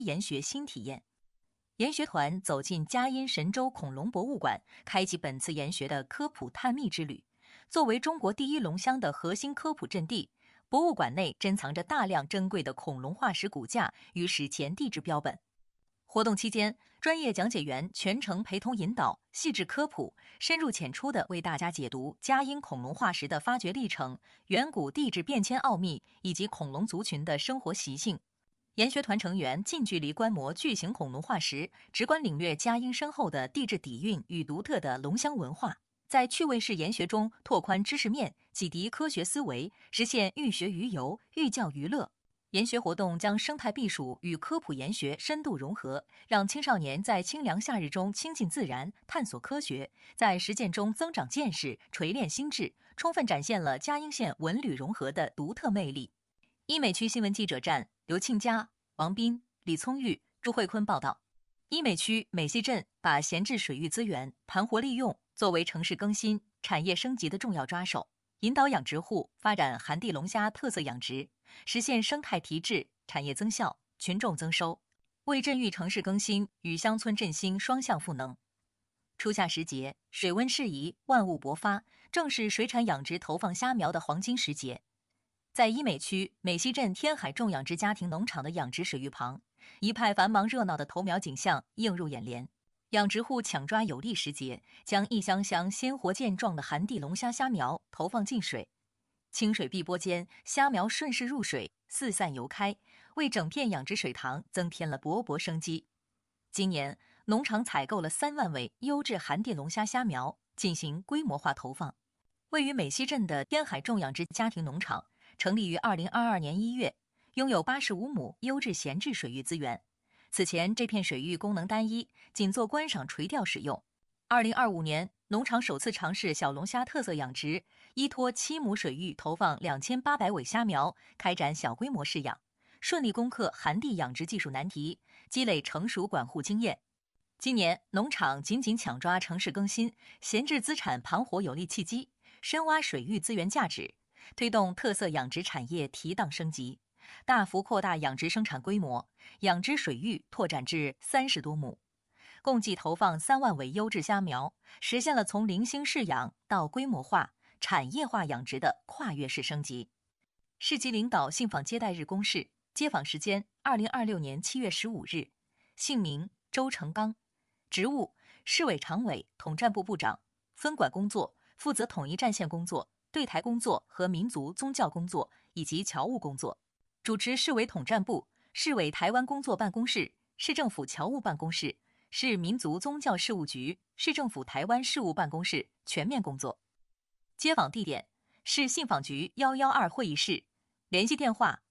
研学新体验。研学团走进嘉荫神州恐龙博物馆，开启本次研学的科普探秘之旅。作为中国第一龙乡的核心科普阵地，博物馆内珍藏着大量珍贵的恐龙化石骨架与史前地质标本。活动期间，专业讲解员全程陪同引导，细致科普，深入浅出地为大家解读嘉荫恐龙化石的发掘历程、远古地质变迁奥秘以及恐龙族群的生活习性。研学团成员近距离观摩巨型恐龙化石，直观领略嘉荫深厚的地质底蕴与独特的龙乡文化，在趣味式研学中拓宽知识面，启迪科学思维，实现寓学于游、寓教于乐。研学活动将生态避暑与科普研学深度融合，让青少年在清凉夏日中亲近自然、探索科学，在实践中增长见识、锤炼心智，充分展现了嘉荫县文旅融合的独特魅力。医美区新闻记者站刘庆佳、王斌、李聪玉、朱慧坤报道。医美区美溪镇把闲置水域资源盘活利用，作为城市更新、产业升级的重要抓手，引导养殖户发展寒地龙虾特色养殖，实现生态提质、产业增效、群众增收，为镇域城市更新与乡村振兴双向赋能。初夏时节，水温适宜，万物勃发，正是水产养殖投放虾苗的黄金时节。在医美区美溪镇天海种养殖家庭农场的养殖水域旁，一派繁忙热闹的头苗景象映入眼帘。养殖户抢抓有利时节，将一箱箱鲜活健壮的寒地龙虾虾苗投放进水，清水碧波间，虾苗顺势入水，四散游开，为整片养殖水塘增添了勃勃生机。今年，农场采购了3万尾优质寒地龙虾虾苗，进行规模化投放。位于美溪镇的天海种养殖家庭农场成立于2022年1月，拥有85亩优质闲置水域资源。此前这片水域功能单一，仅做观赏垂钓使用。2025年，农场首次尝试小龙虾特色养殖，依托7亩水域投放2800尾虾苗，开展小规模试养，顺利攻克寒地养殖技术难题，积累成熟管护经验。今年，农场紧紧抢抓城市更新、闲置资产盘活有利契机，深挖水域资源价值，推动特色养殖产业提档升级，大幅扩大养殖生产规模，养殖水域拓展至30多亩，共计投放3万尾优质虾苗，实现了从零星试养到规模化、产业化养殖的跨越式升级。市级领导信访接待日公示，接访时间2026年7月15日，姓名周成刚，职务市委常委、统战部部长，分管工作负责统一战线工作、对台工作和民族宗教工作以及侨务工作，主持市委统战部、市委台湾工作办公室、市政府侨务办公室、市民族宗教事务局、市政府台湾事务办公室全面工作。接访地点市信访局112会议室，联系电话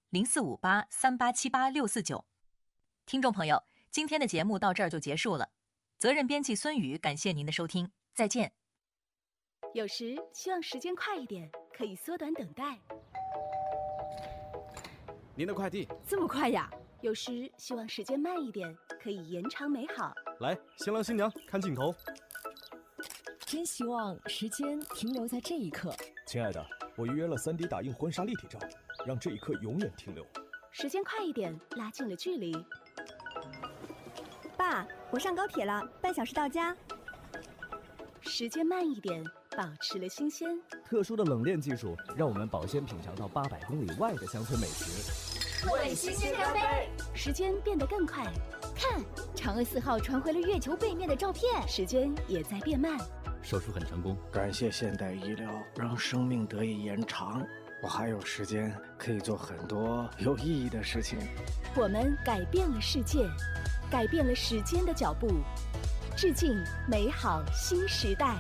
0458387869。听众朋友，今天的节目到这儿就结束了。责任编辑孙宇，感谢您的收听，再见。 有时希望时间快一点，可以缩短等待。 您的快递这么快呀？有时希望时间慢一点，可以延长美好。 来，新郎新娘看镜头。 真希望时间停留在这一刻。 亲爱的，我预约了3D 打印婚纱立体照，让这一刻永远停留。 时间快一点，拉近了距离。 爸，我上高铁了，半小时到家。 时间慢一点，保持了新鲜。 特殊的冷链技术让我们保鲜品尝到800公里外的乡村美食。 为新鲜干杯！ 时间变得更快， 看，嫦娥4号传回了月球背面的照片。 时间也在变慢。 手术很成功， 感谢现代医疗，让生命得以延长。我还有时间可以做很多有意义的事情。 我们改变了世界，改变了时间的脚步，致敬美好新时代。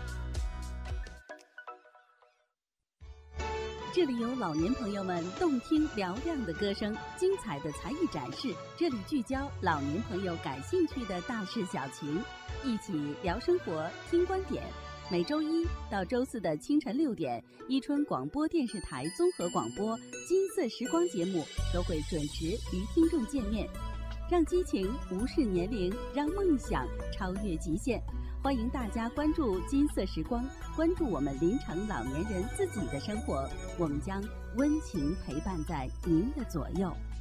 这里有老年朋友们动听嘹亮的歌声，精彩的才艺展示。这里聚焦老年朋友感兴趣的大事小情，一起聊生活，听观点。每周1到周4的清晨6点，伊春广播电视台综合广播《金色时光》节目都会准时与听众见面，让激情无视年龄，让梦想超越极限。欢迎大家关注金色时光，关注我们临城老年人自己的生活，我们将温情陪伴在您的左右。